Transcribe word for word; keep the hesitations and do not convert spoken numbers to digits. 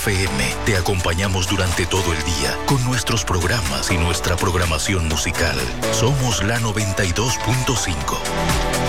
F M. Te acompañamos durante todo el día con nuestros programas y nuestra programación musical. Somos la noventa y dos punto cinco.